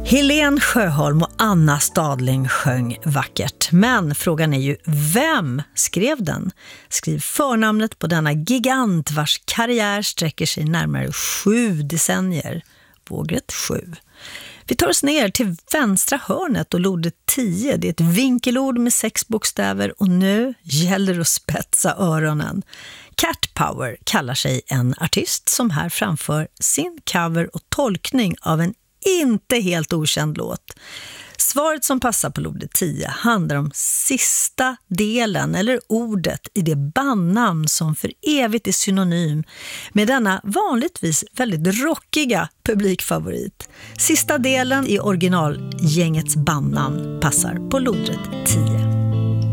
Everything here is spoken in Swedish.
Helene Sjöholm och Anna Stadling sjöng vackert. Men frågan är ju, vem skrev den? Skriv förnamnet på denna gigant vars karriär sträcker sig närmare 7 decennier. Vågrätt 7. Vi tar oss ner till vänstra hörnet och lodret 10. Det är ett vinkelord med 6 bokstäver och nu gäller det att spetsa öronen. Cat Power kallar sig en artist som här framför sin cover och tolkning av en inte helt okänd låt. Svaret som passar på lodret 10 handlar om sista delen eller ordet i det bandnamn som för evigt är synonym med denna vanligtvis väldigt rockiga publikfavorit. Sista delen i originalgängets bandnamn passar på lodret 10.